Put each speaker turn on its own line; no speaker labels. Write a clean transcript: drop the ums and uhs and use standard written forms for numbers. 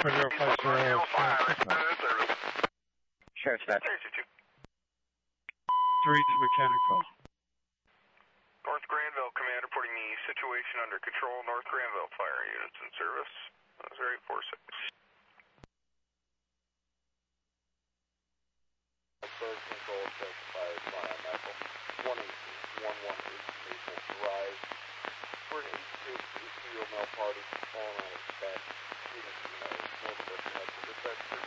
Sheriff's Dispatch.
3 to mechanical.
North Granville Command reporting the situation under control. North Granville fire units in service. 0846.
Bird control specified by Michael 118 Maple Drive. We're an 82 mail party falling on its back.